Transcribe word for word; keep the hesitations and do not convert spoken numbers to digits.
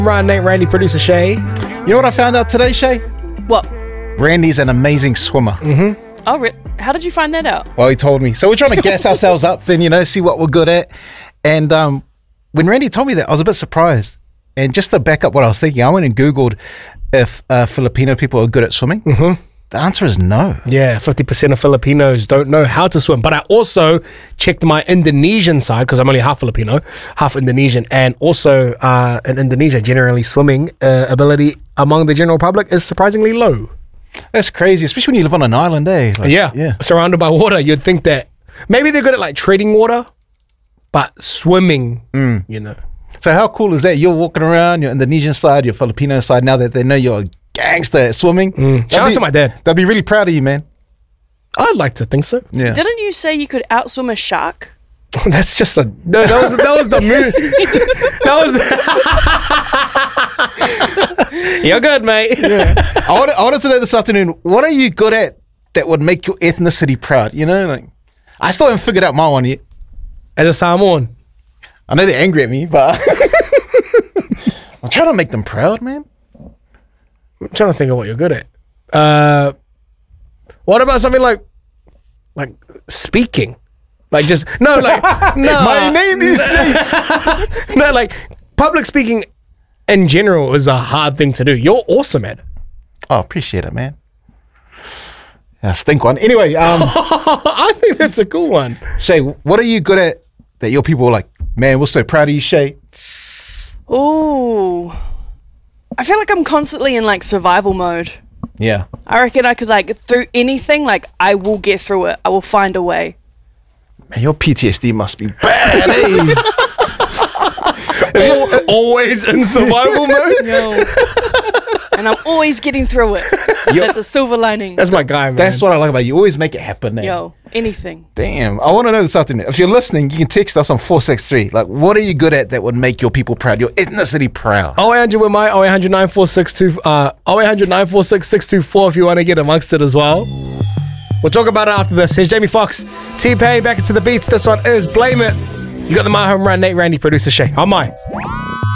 Ryan, Nate, Randy, producer Shay. You know what I found out today, Shay? What? Randy's an amazing swimmer. Mm-hmm. Oh, re- how did you find that out? Well, he told me. So we're trying to gas ourselves up and, you know, see what we're good at. And um, when Randy told me that, I was a bit surprised. And just to back up what I was thinking, I went and Googled if uh, Filipino people are good at swimming. Mm-hmm. The answer is no. Yeah, fifty percent of Filipinos don't know how to swim. But I also checked my Indonesian side, because I'm only half Filipino, half Indonesian. And also uh, in Indonesia, generally swimming uh, ability among the general public is surprisingly low. That's crazy, especially when you live on an island, eh? Like, yeah, yeah. Surrounded by water, you'd think that maybe they're good at like treading water, but swimming, mm. you know. So how cool is that? You're walking around, your Indonesian side, your Filipino side, now that they know you're a gangster at swimming. Mm. Shout out to my dad. They'll be really proud of you, man. I'd like to think so. Yeah. Didn't you say you could outswim a shark? That's just a no. That was that was the mood. That was. You're good, mate. Yeah. I wanted, I wanted to know this afternoon. What are you good at that would make your ethnicity proud? You know, like I still haven't figured out my one yet. As a Samoan, I know they're angry at me, but I'm trying to make them proud, man. I'm trying to think of what you're good at. Uh, what about something like, like speaking? Like just, no, like, no. My name is Nate. No, like public speaking in general is a hard thing to do. You're awesome at it. Oh, appreciate it, man. Yeah, stink one. Anyway, um, I think that's a cool one. Shay, what are you good at that your people are like, man, we're so proud of you, Shay? Ooh. I feel like I'm constantly in like survival mode. Yeah. I reckon I could like through anything, like I will get through it. I will find a way. Man, your P T S D must be bad, eh? Always in survival mode. No. And I'm always getting through it. That's a silver lining. That's my guy, man. That's what I like about you. You always make it happen, eh? Yo, anything. Damn. I want to know this afternoon. If you're listening, you can text us on four six three. Like, what are you good at that would make your people proud, your ethnicity proud? oh eight hundred with my oh eight hundred nine four six two uh oh eight hundred nine four six six two four if you want to get amongst it as well. We'll talk about it after this. Here's Jamie Foxx, T-Pain, back into the beats. This one is Blame It. You got the My Home Run, Nate, Randy, producer Shay. On mine.